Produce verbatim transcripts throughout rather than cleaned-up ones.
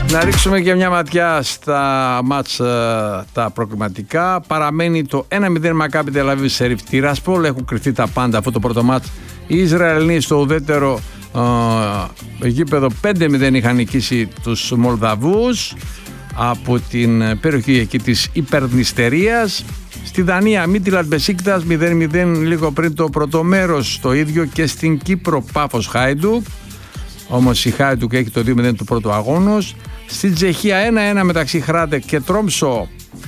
Να ρίξουμε και μια ματιά στα μάτς τα προκριματικά. Παραμένει το ένα μηδέν Μακάμπι Τελ Αβίβ Σερίφ Τիրασπόλ. Έχουν κρυφτεί τα πάντα αυτό το πρώτο μάτς. Οι Ισραηλοί στο ουδέτερο ε, γήπεδο πέντε μηδέν είχαν νικήσει τους Μολδαβούς από την περιοχή εκεί της Υπερδνηστερίας. Στη Δανία Μίτιλαντ Μπεσίκτας μηδέν μηδέν λίγο πριν το πρώτο μέρος, το ίδιο και στην Κύπρο Πάφος Χάιντουκ. Όμως η Χάιντουκ έχει το δύο μηδέν του πρώτου αγώνος. Στην Τσεχία ένα ένα μεταξύ Χράντεκ και Τρόμσο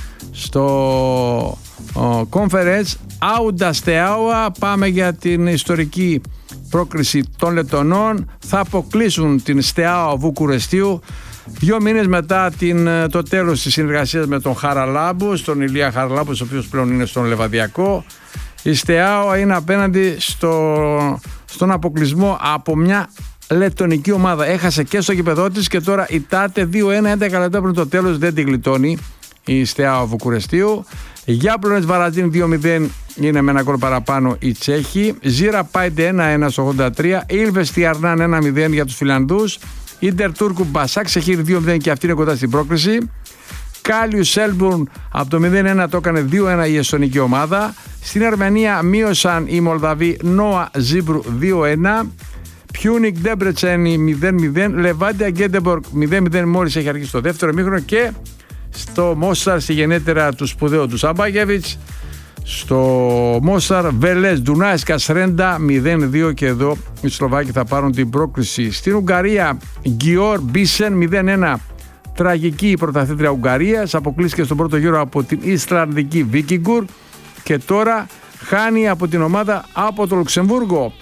στο Conference. Άουντα Στεάουα, πάμε για την ιστορική πρόκριση των Λετονών. Θα αποκλείσουν την Στεάουα Βουκουρεστίου δύο μήνες μετά την, το τέλος της συνεργασίας με τον Χαραλάμπου, στον Ηλία Χαραλάμπου, ο οποίος πλέον είναι στον Λεβαδιακό. Η Στεάουα είναι απέναντι στο, στον αποκλεισμό από μια λετονική ομάδα. Έχασε και στο γήπεδό της και τώρα η Τάτε δύο ένα, έντεκα λεπτά πριν το τέλος, δεν τη γλιτώνει η Στεάουα Βουκουρεστίου. Για Πλωνές Βαραζίν δύο μηδέν είναι με ένα γκολ παραπάνω οι Τσέχοι. Ζήρα Πάιντε ένα ένα στο ογδόντα τρία. Ήλβες Τιαρνάν ένα μηδέν για τους Φιλανδούς. Ίντερ Τούρκου Μπασάκ Σεχίρ δύο μηδέν και αυτή είναι κοντά στην πρόκριση. Κάλιου Σέλμπουρν από το μηδέν ένα το έκανε δύο ένα η εστονική ομάδα. Στην Αρμενία μείωσαν οι Μολδαβοί Νόα Ζίμπρου δύο ένα. Πιούνικ Ντέμπρετσένι μηδέν μηδέν. Λεβάντια Γκέντεμπορκ μηδέν μηδέν μόλις έχει αρχίσει το δεύτερο ημίχρονο. Και στο Μόσαρ, στη γενέτερα του σπουδαίου του Σαμπάγεβιτς, στο Μόσαρ Βελές Ντουνάισκα Σρέντα μηδέν δύο και εδώ οι Σλοβάκοι θα πάρουν την πρόκριση. Στην Ουγγαρία Γκιόρ Μπίσεν μηδέν ένα, τραγική η πρωταθλήτρια Ουγγαρίας, αποκλείστηκε στον πρώτο γύρο από την Ισλανδική Βίκιγκουρ και τώρα χάνει από την ομάδα από το Λουξεμβούργο.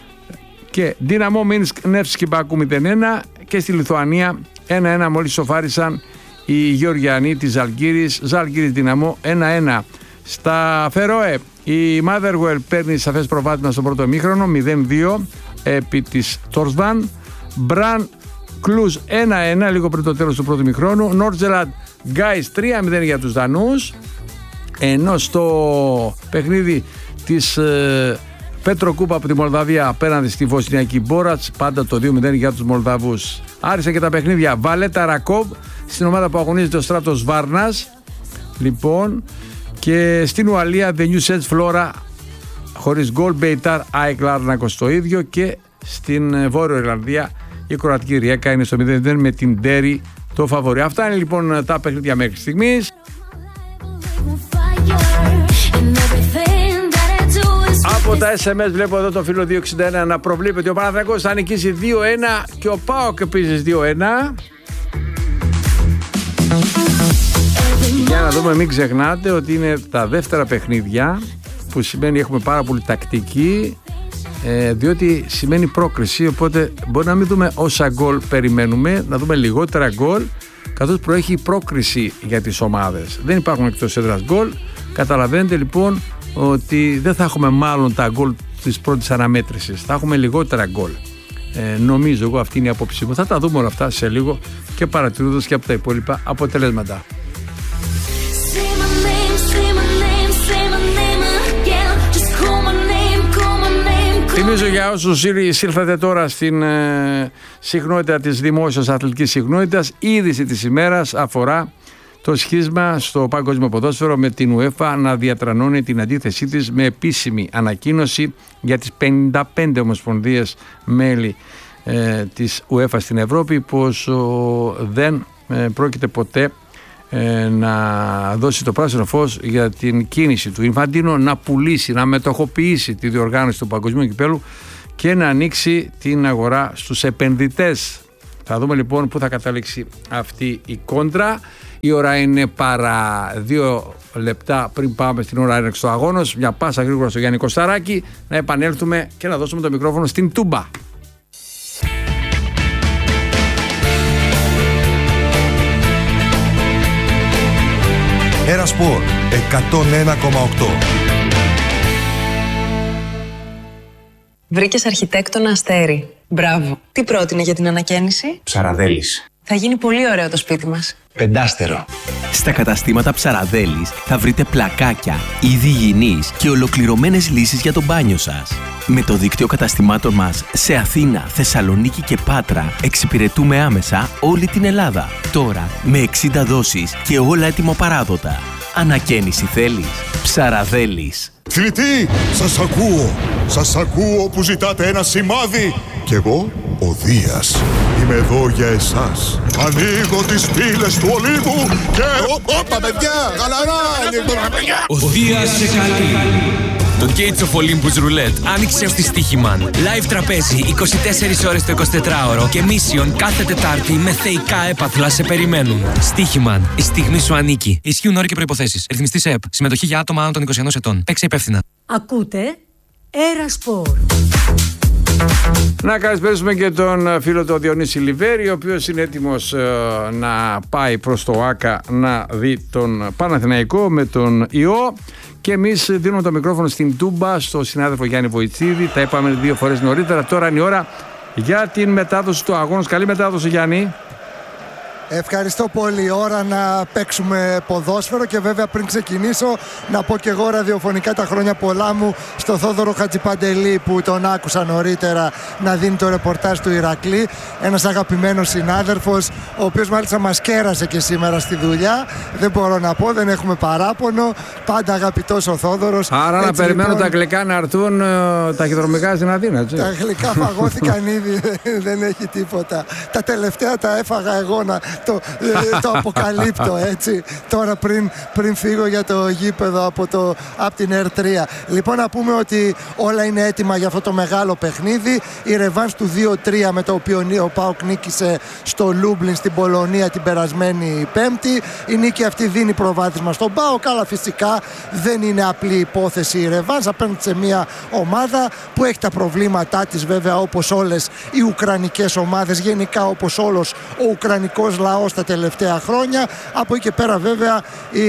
Και Δύναμο Μίνσκ Νεύσκι Μπάκου μηδέν ένα και στη Λιθουανία ένα ένα μόλις σοφάρισαν οι Γεωργιανοί της Ζαλγκύρης, Ζαλγκύρης Δύναμο ένα ένα. Στα Φερόε η Motherwell παίρνει σαφές προβάδισμα στο πρώτο ημίχρονο μηδέν δύο επί της Τόρσβαν. Μπραν Κλουζ ένα ένα λίγο πριν το τέλος του πρώτου ημίχρονου. Νόρτζελαντ Γκάις τρία μηδέν για τους Δανούς, ενώ στο παιχνίδι της ε, Πέτρο Κούπα από τη Μολδαβία απέναντι στη Βοσνιακή Μπόρατς πάντα το δύο μηδέν για τους Μολδαβούς. Άρισε και τα παιχνίδια Βαλέτα Ρακόβ στην ομάδα που αγωνίζεται ο Στράτος Βάρνας, λοιπόν, και στην Ουαλία The New Sets Flora χωρίς γκολ, Μπεϊτάρ ΑΕΚ Λάρνακος το ίδιο, και στην Βόρειο Ιρλανδία η Κροατική Ριέκα είναι στο μηδέν μηδέν με την Ντέρι το φαβορί. Αυτά είναι λοιπόν τα παιχνίδια μέχρι στιγμής. Από τα ες εμ ες βλέπω εδώ το φίλο δύο εξήντα ένα να προβλέπει ότι ο Παναθηναϊκός θα νικήσει δύο ένα και ο ΠΑΟΚ επίσης δύο ένα. Για να δούμε, μην ξεχνάτε ότι είναι τα δεύτερα παιχνίδια, που σημαίνει έχουμε πάρα πολύ τακτική, ε, διότι σημαίνει πρόκριση, οπότε μπορεί να μην δούμε όσα γκολ περιμένουμε, να δούμε λιγότερα γκολ, καθώς προέχει πρόκριση για τις ομάδες. Δεν υπάρχουν εκτός έδρας γκολ. Καταλαβαίνετε λοιπόν ότι δεν θα έχουμε μάλλον τα γκολ της πρώτης αναμέτρησης, θα έχουμε λιγότερα γκολ. Ε, νομίζω εγώ, αυτή είναι η απόψη μου. Θα τα δούμε όλα αυτά σε λίγο και παρατηρούντας και από τα υπόλοιπα αποτελέσματα. Θυμίζω για όσους ήλθατε τώρα στην ε, συχνότητα της δημόσιας αθλητικής συχνότητας, η είδηση της ημέρας αφορά το σχίσμα στο παγκόσμιο ποδόσφαιρο με την UEFA να διατρανώνει την αντίθεσή της με επίσημη ανακοίνωση για τις πενήντα πέντε ομοσπονδίες μέλη ε, της UEFA στην Ευρώπη, πως ο, δεν ε, πρόκειται ποτέ ε, να δώσει το πράσινο φως για την κίνηση του Ινφαντίνο να πουλήσει, να μετοχοποιήσει τη διοργάνωση του παγκοσμίου κυπέλου και να ανοίξει την αγορά στους επενδυτές. Θα δούμε λοιπόν πού θα καταλήξει αυτή η κόντρα. Η ώρα είναι παρά δύο λεπτά πριν πάμε στην ώρα έναρξης του αγώνος. Μια πάσα γρήγορα στο Γιάννη Κωσταράκη, να επανέλθουμε και να δώσουμε το μικρόφωνο στην Τούμπα. Ένα Σπορ εκατόν ένα κόμμα οκτώ. Βρήκες αρχιτέκτονα Αστέρι. Μπράβο. Τι πρότεινε για την ανακαίνιση? Ψαραδέλης. Θα γίνει πολύ ωραίο το σπίτι μας. Πεντάστερο. Στα καταστήματα Ψαραδέλης θα βρείτε πλακάκια, είδη υγιεινής και ολοκληρωμένες λύσεις για το μπάνιο σας. Με το δίκτυο καταστημάτων μας σε Αθήνα, Θεσσαλονίκη και Πάτρα εξυπηρετούμε άμεσα όλη την Ελλάδα. Τώρα με εξήντα δόσεις και όλα έτοιμο παράδοτα. Ανακαίνιση θέλεις? Ψαραδέλης. Θητή, σας ακούω. Σας ακούω που ζητάτε ένα σημάδι. Κι εγώ, ο Δίας, είμαι εδώ για εσάς. Ανοίγω τις πύλες του Ολύμπου και... Όπα, παιδιά, γαλαρά! Ο Δίας σε καλεί. Το Gates of Olympus Roulette άνοιξε ως τη Στοίχημαν. Live τραπέζι είκοσι τέσσερις ώρες το εικοσιτετράωρο και Mission κάθε Τετάρτη με θεϊκά έπαθλα σε περιμένουν. Στοίχημαν. Η στιγμή σου ανήκει. Ισχύουν όροι και προϋποθέσεις. Ρυθμιστής ΕΕΠ. Συμμετοχή για άτομα άνω των είκοσι ενός ετών. Παίξε υπεύθυνα. Ακούτε Ερασπορ. Να καλησπέρισουμε και τον φίλο του Διονύση Λιβέρη, ο οποίος είναι έτοιμος ε, να πάει προς το ΆΚΑ να δει τον Παναθηναϊκό με τον ιό. Και εμείς δίνουμε το μικρόφωνο στην Τούμπα στο συνάδελφο Γιάννη Βοητσίδη. Τα είπαμε δύο φορές νωρίτερα. Τώρα είναι η ώρα για την μετάδοση του αγώνα. Καλή μετάδοση, Γιάννη. Ευχαριστώ πολύ. Ώρα να παίξουμε ποδόσφαιρο και βέβαια πριν ξεκινήσω να πω και εγώ ραδιοφωνικά τα χρόνια πολλά μου στο Θόδωρο Χατζιπαντελή που τον άκουσα νωρίτερα να δίνει το ρεπορτάζ του Ηρακλή. Ένας αγαπημένος συνάδελφος, ο οποίος μάλιστα μας κέρασε και σήμερα στη δουλειά. Δεν μπορώ να πω, δεν έχουμε παράπονο. Πάντα αγαπητός ο Θόδωρος. Άρα έτσι, να περιμένω λοιπόν, τα γλυκά να έρθουν τα ταχυδρομικά στην Αθήνα, έτσι. Τα γλυκά φαγώθηκαν ήδη, δεν έχει τίποτα. Τα τελευταία τα έφαγα εγώ να το, το αποκαλύπτω έτσι τώρα πριν, πριν φύγω για το γήπεδο από, το, από την Ερ τρία. Λοιπόν, να πούμε ότι όλα είναι έτοιμα για αυτό το μεγάλο παιχνίδι. Η ρεβάνς του δύο τρία με το οποίο ο ΠΑΟΚ νίκησε στο Λούμπλιν στην Πολωνία την περασμένη Πέμπτη. Η νίκη αυτή δίνει προβάδισμα στον ΠΑΟΚ, αλλά φυσικά δεν είναι απλή υπόθεση η ρεβάνς απέναντι σε μια ομάδα που έχει τα προβλήματά της, βέβαια, όπως όλες οι ουκρανικές ομάδες, γενικά όπως όλος ο ουκρανικός λαός τα τελευταία χρόνια. Από εκεί και πέρα, βέβαια, η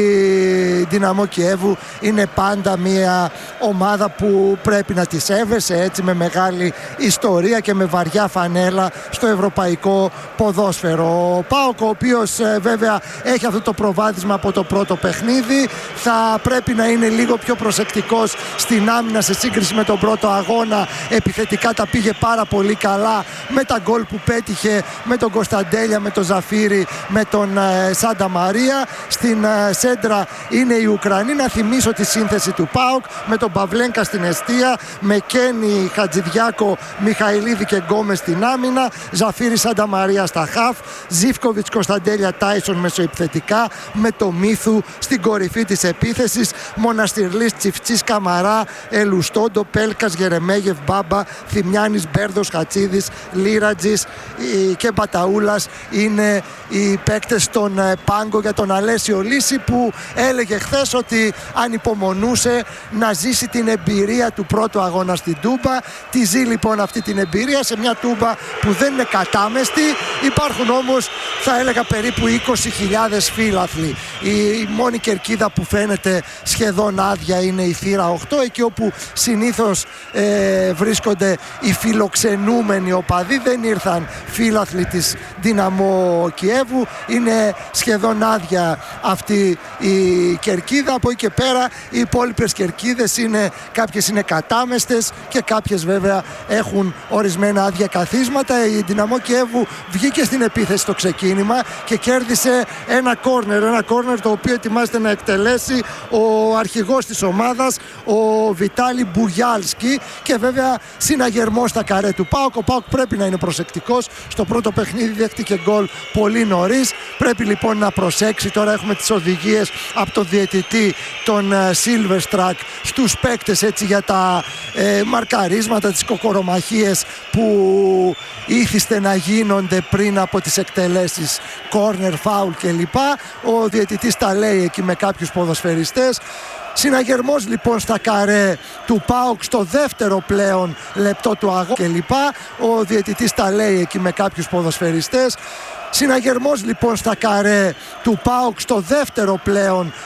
Δυναμό Κιέβου είναι πάντα μια ομάδα που πρέπει να τη σέβεσαι, έτσι, με μεγάλη ιστορία και με βαριά φανέλα στο ευρωπαϊκό ποδόσφαιρο. Ο ΠΑΟΚ, ο οποίος βέβαια έχει αυτό το προβάδισμα από το πρώτο παιχνίδι, θα πρέπει να είναι λίγο πιο προσεκτικός στην άμυνα σε σύγκριση με τον πρώτο αγώνα. Επιθετικά τα πήγε πάρα πολύ καλά με τα γκολ που πέτυχε με τον Κωνσταντέλια, με τον Ζαφύρη, με τον ε, Σάντα Μαρία. Στην ε, σέντρα είναι οι Ουκρανοί. Να θυμίσω τη σύνθεση του ΠΑΟΚ με τον Παυλένκα στην εστία, με Κένι, Χατζηδιάκο, Μιχαηλίδη και Γκόμες στην άμυνα, Ζαφύρη, Σάντα Μαρία στα χαφ, Ζίβκοβιτς, Κωνσταντέλια, Τάισον μεσοεπιθετικά, με το Μίθου στην κορυφή της επίθεσης, Μοναστηρλής, Τσιφτσής, Καμαρά, Ελουστόντο, Πέλκας, Γερεμέγεφ, Μπάμπα, Θημιάνης, Μπέρδος, Χατσίδης, Λίρατζης και Μπαταούλας είναι οι παίκτες στον πάγκο για τον Αλέσιο Λύση, που έλεγε χθες ότι ανυπομονούσε να ζήσει την εμπειρία του πρώτου αγώνα στην Τούμπα. Τη ζει λοιπόν αυτή την εμπειρία σε μια Τούμπα που δεν είναι κατάμεστη. Υπάρχουν όμως, θα έλεγα, περίπου είκοσι χιλιάδες φύλαθλοι. Η μόνη κερκίδα που φαίνεται σχεδόν άδεια είναι η θύρα οκτώ, εκεί όπου συνήθως ε, βρίσκονται οι φιλοξενούμενοι οπαδοί. Δεν ήρθαν φύλαθλοι της Δυναμό Κιέβου, είναι σχεδόν άδεια αυτή η κερκίδα. Από εκεί και πέρα οι υπόλοιπες κερκίδες είναι, κάποιες είναι κατάμεστες και κάποιες βέβαια έχουν ορισμένα άδεια καθίσματα. Η Δυναμό Κιέβου βγήκε στην επίθεση στο ξεκίνημα και κέρδισε ένα κόρνερ, ένα κόρνερ το οποίο ετοιμάζεται να εκτελέσει ο αρχηγός της ομάδας, ο Βιτάλη Μπουγιάλσκι, και βέβαια συναγερμός στα καρέ του ΠΑΟΚ. Ο ΠΑΟΚ πρέπει να είναι προσεκτικός. Στο πρώτο παιχνίδι δέχτηκε γκολ πολύ νωρίς. Πρέπει λοιπόν να προσέξει. Τώρα έχουμε τις οδηγίες από το διαιτητή, τον Silverstruck, στους παίκτες, έτσι, για τα ε, μαρκαρίσματα, τις κοκορομαχίες που ήθιστε να γίνονται πριν από τις εκτελέσεις, corner, foul κλπ. Ο διαιτητής τα λέει εκεί με κάποιους ποδοσφαιριστές. Συναγερμός λοιπόν στα καρέ του ΠΑΟΚ στο δεύτερο πλέον λεπτό του αγώνα κλπ. Ο διαιτητής τα λέει εκεί με κάποιους ποδοσφαιριστές. Συναγερμός λοιπόν στα καρέ του ΠΑΟΚ στο δεύτερο πλέον